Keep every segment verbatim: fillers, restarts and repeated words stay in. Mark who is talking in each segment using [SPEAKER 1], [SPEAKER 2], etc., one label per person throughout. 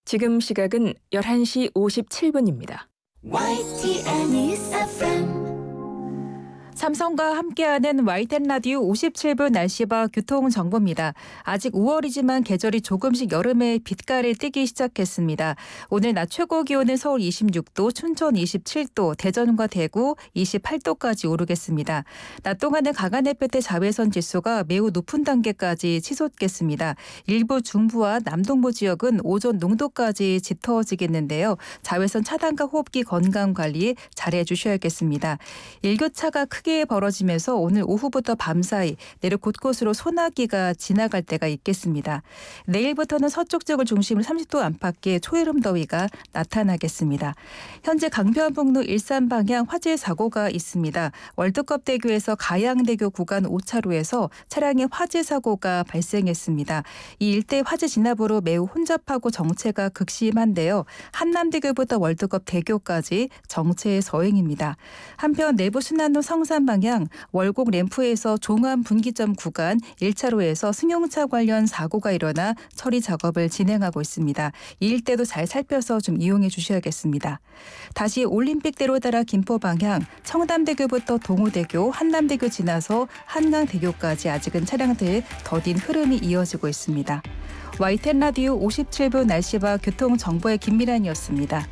[SPEAKER 1] 지금 시각은 열한 시 오십칠 분입니다.
[SPEAKER 2] 와이티엔 News 에프엠
[SPEAKER 3] 삼성과 함께하는 와이티엔 라디오 오십칠 분 날씨와 교통정보입니다. 아직 오월이지만 계절이 조금씩 여름의 빛깔을 띠기 시작했습니다. 오늘 낮 최고 기온은 서울 이십육 도, 춘천 이십칠 도, 대전과 대구 이십팔 도까지 오르겠습니다. 낮 동안은 강한 햇볕의 자외선 지수가 매우 높은 단계까지 치솟겠습니다. 일부 중부와 남동부 지역은 오전 농도까지 짙어지겠는데요. 자외선 차단과 호흡기 건강 관리 잘해 주셔야겠습니다. 일교차가 크게 벌어지면서 오늘 오후부터 밤사이 내륙 곳곳으로 소나기가 지나갈 때가 있겠습니다. 내일부터는 서쪽 지역을 중심으로 삼십 도 안팎의 초여름 더위가 나타나겠습니다. 현재 강변북로 일산 방향 화재 사고가 있습니다. 월드컵대교에서 가양대교 구간 오 차로에서 차량의 화재 사고가 발생했습니다. 이 일대 화재 진압으로 매우 혼잡하고 정체가 극심한데요. 한남대교부터 월드컵 대교까지 정체 서행입니다. 한편 내부 순환로 성산 방향 월곡 램프에서 종암 분기점 구간 일 차로에서 승용차 관련 사고가 일어나 처리 작업을 진행하고 있습니다. 이 일대도 잘 살펴서 좀 이용해 주셔야겠습니다. 다시 올림픽대로 따라 김포 방향 청담대교부터 동호대교, 한남대교 지나서 한강대교까지 아직은 차량들 더딘 흐름이 이어지고 있습니다. 와이티엔 라디오 오십칠 분 날씨와 교통정보의 김미란이었습니다.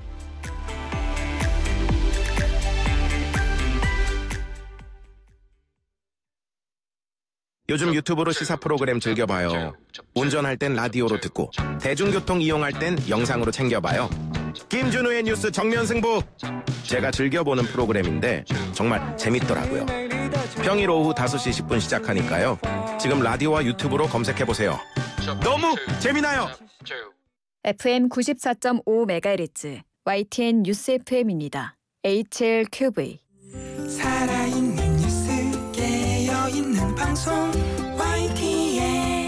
[SPEAKER 4] 요즘 유튜브로 시사 프로그램 즐겨봐요. 운전할 땐 라디오로 듣고 대중교통 이용할 땐 영상으로 챙겨봐요. 김준우의 뉴스 정면승부. 제가 즐겨보는 프로그램인데 정말 재밌더라고요. 평일 오후 다섯 시 십 분 시작하니까요. 지금 라디오와 유튜브로 검색해보세요. 너무 재미나요.
[SPEAKER 5] 에프엠 구십사 점 오 메가헤르츠 와이티엔 뉴스 에프엠입니다. 에이치엘큐브이
[SPEAKER 2] 살아있는 뉴스 깨어있는 방송 와이티엔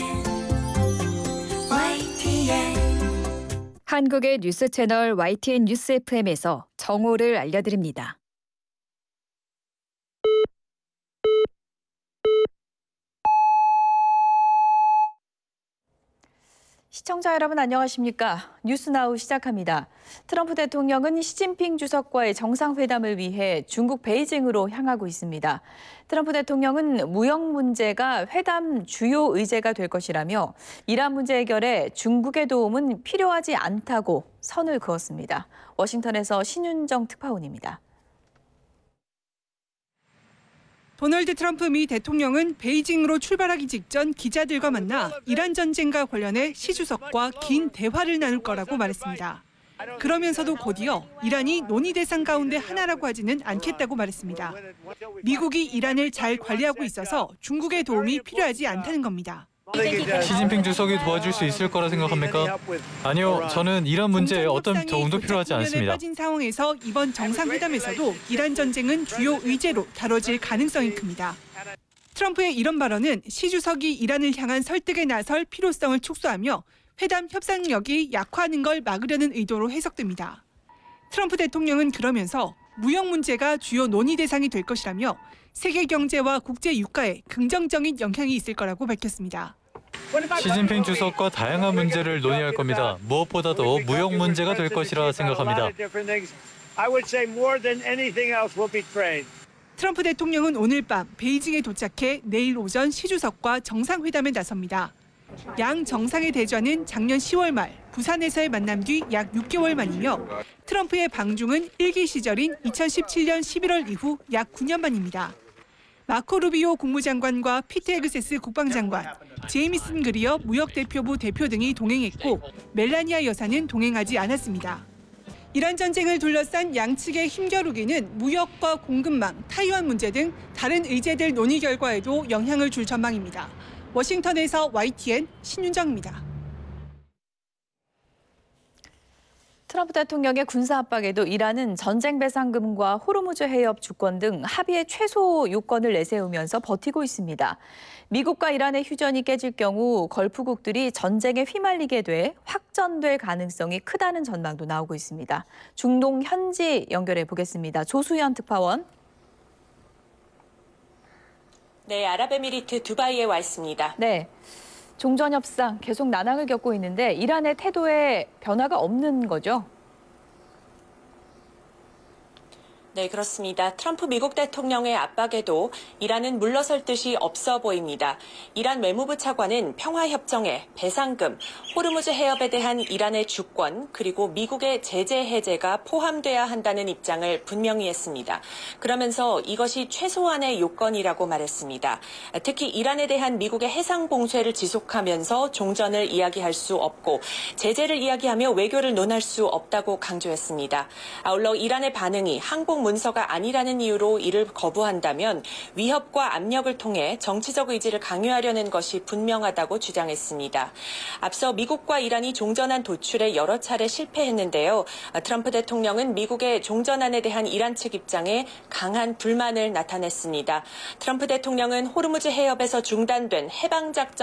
[SPEAKER 2] 와이티엔
[SPEAKER 5] 한국의 뉴스 채널 와이티엔 뉴스 에프엠에서 정오를 알려드립니다. 시청자 여러분 안녕하십니까? 뉴스나우 시작합니다. 트럼프 대통령은 시진핑 주석과의 정상회담을 위해 중국 베이징으로 향하고 있습니다. 트럼프 대통령은 무역 문제가 회담 주요 의제가 될 것이라며 이란 문제 해결에 중국의 도움은 필요하지 않다고 선을 그었습니다. 워싱턴에서 신윤정 특파원입니다.
[SPEAKER 6] 도널드 트럼프 미 대통령은 베이징으로 출발하기 직전 기자들과 만나 이란 전쟁과 관련해 시 주석과 긴 대화를 나눌 거라고 말했습니다. 그러면서도 곧이어 이란이 논의 대상 가운데 하나라고 하지는 않겠다고 말했습니다. 미국이 이란을 잘 관리하고 있어서 중국의 도움이 필요하지 않다는 겁니다.
[SPEAKER 7] 시진핑 주석이 도와줄 수 있을 거라 생각합니까? 아니요, 저는 이란 문제에 어떤 도움도 필요하지 않습니다.
[SPEAKER 6] 빠진 상황에서 이번 정상회담에서도 이란 전쟁은 주요 의제로 다뤄질 가능성이 큽니다. 트럼프의 이런 발언은 시 주석이 이란을 향한 설득에 나설 필요성을 촉소하며 회담 협상력이 약화하는 걸 막으려는 의도로 해석됩니다. 트럼프 대통령은 그러면서 무역 문제가 주요 논의 대상이 될 것이라며 세계 경제와 국제 유가에 긍정적인 영향이 있을 거라고 밝혔습니다.
[SPEAKER 7] 시진핑 주석과 다양한 문제를 논의할 겁니다. 무엇보다도 무역 문제가 될 것이라 생각합니다.
[SPEAKER 6] 트럼프 대통령은 오늘 밤 베이징에 도착해 내일 오전 시 주석과 정상회담에 나섭니다. 양 정상의 대전은 작년 시월 말 부산에서의 만남 뒤 약 육 개월 만이며 트럼프의 방중은 일기 시절인 이천십칠 년 십일월 이후 약 구 년 만입니다. 마코 루비오 국무장관과 피트 헤그세스 국방장관, 제이미슨 그리어 무역대표부 대표 등이 동행했고 멜라니아 여사는 동행하지 않았습니다. 이란 전쟁을 둘러싼 양측의 힘겨루기는 무역과 공급망, 타이완 문제 등 다른 의제들 논의 결과에도 영향을 줄 전망입니다. 워싱턴에서 와이티엔 신윤정입니다.
[SPEAKER 5] 트럼프 대통령의 군사 압박에도 이란은 전쟁 배상금과 호르무즈 해협 주권 등 합의의 최소 요건을 내세우면서 버티고 있습니다. 미국과 이란의 휴전이 깨질 경우 걸프국들이 전쟁에 휘말리게 돼 확전될 가능성이 크다는 전망도 나오고 있습니다. 중동 현지 연결해 보겠습니다. 조수연 특파원.
[SPEAKER 8] 네, 아랍에미리트 두바이에 와 있습니다.
[SPEAKER 5] 네. 종전 협상 계속 난항을 겪고 있는데 이란의 태도에 변화가 없는 거죠?
[SPEAKER 8] 네, 그렇습니다. 트럼프 미국 대통령의 압박에도 이란은 물러설 뜻이 없어 보입니다. 이란 외무부 차관은 평화협정에 배상금, 호르무즈 해협에 대한 이란의 주권, 그리고 미국의 제재 해제가 포함돼야 한다는 입장을 분명히 했습니다. 그러면서 이것이 최소한의 요건이라고 말했습니다. 특히 이란에 대한 미국의 해상 봉쇄를 지속하면서 종전을 이야기할 수 없고 제재를 이야기하며 외교를 논할 수 없다고 강조했습니다. 아울러 이란의 반응이 항복 문서가 아니라는 이유로 이를 거부한다면 위협과 압력을 통해 정치적 의지를 강요하려는 것이 분명하다고 주장했습니다. 앞서 미국과 이란이 종전안 도출에 여러 차례 실패했는데요. 트럼프 대통령은 미국의 종전안에 대한 이란 측 입장에 강한 불만을 나타냈습니다. 트럼프 대통령은 호르무즈 해협에서 중단된 해방작전